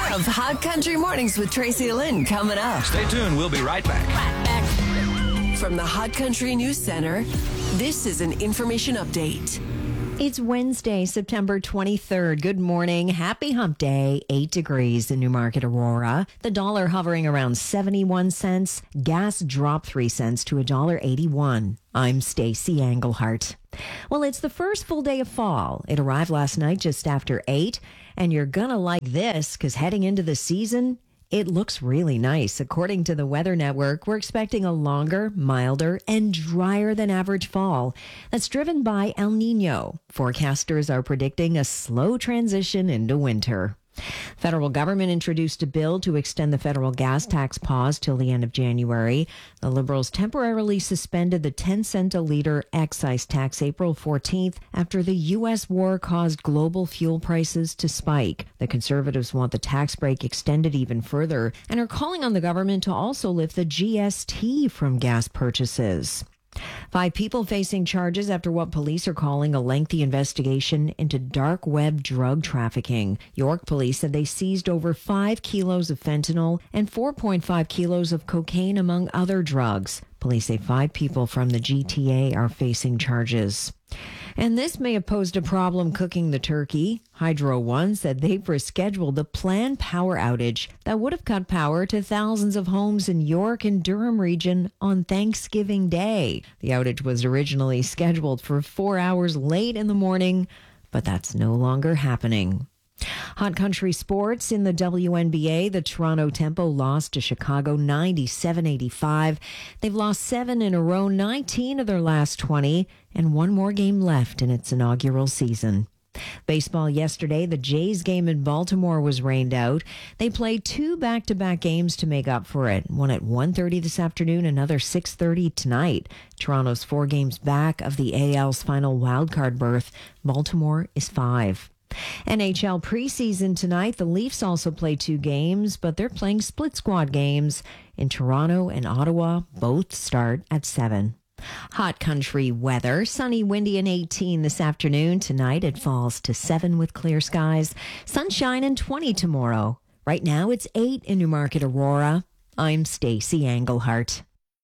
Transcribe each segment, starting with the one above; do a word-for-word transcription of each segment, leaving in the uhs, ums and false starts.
of Hot Country Mornings with Tracy Lynn coming up. Stay tuned. We'll be right back. Right back. From the Hot Country News Center, this is an information update. It's Wednesday, September twenty-third. Good morning. Happy hump day. Eight degrees in Newmarket, Aurora. The dollar hovering around seventy-one cents. Gas dropped three cents to one dollar eighty-one. I'm Stacey Englehart. Well, it's the first full day of fall. It arrived last night just after eight. And you're going to like this because heading into the season, it looks really nice. According to the Weather Network, we're expecting a longer, milder, and drier than average fall that's driven by El Nino. Forecasters are predicting a slow transition into winter. Federal government introduced a bill to extend the federal gas tax pause till the end of January. The Liberals temporarily suspended the ten cent a liter excise tax April fourteenth after the U S war caused global fuel prices to spike. The Conservatives want the tax break extended even further and are calling on the government to also lift the G S T from gas purchases. Five people facing charges after what police are calling a lengthy investigation into dark web drug trafficking. York police said they seized over five kilos of fentanyl and four point five kilos of cocaine, among other drugs. Police say five people from the G T A are facing charges. And this may have posed a problem cooking the turkey. Hydro One said they've rescheduled the planned power outage that would have cut power to thousands of homes in York and Durham region on Thanksgiving Day. The outage was originally scheduled for four hours late in the morning, but that's no longer happening. Hot country sports in the W N B A. The Toronto Tempo lost to Chicago ninety-seven eighty-five. They've lost seven in a row, nineteen of their last twenty, and one more game left in its inaugural season. Baseball yesterday, the Jays game in Baltimore was rained out. They played two back-to-back games to make up for it. One at one thirty this afternoon, another six thirty tonight. Toronto's four games back of the A L's final wildcard berth. Baltimore is five. N H L preseason tonight. The Leafs also play two games, but they're playing split squad games in Toronto and Ottawa. Both start at seven. Hot country weather. Sunny, windy, and eighteen this afternoon. Tonight it falls to seven with clear skies. Sunshine and twenty tomorrow. Right now it's eight in Newmarket, Aurora. I'm Stacey Englehart.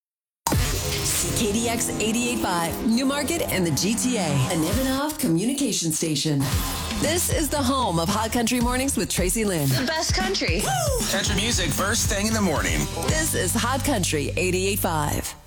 K D X eighty-eight point five, Newmarket and the G T A, an Ivanov communication station. This is the home of Hot Country Mornings with Tracy Lynn. The best country. Country music first thing in the morning. This is Hot Country eighty-eight point five.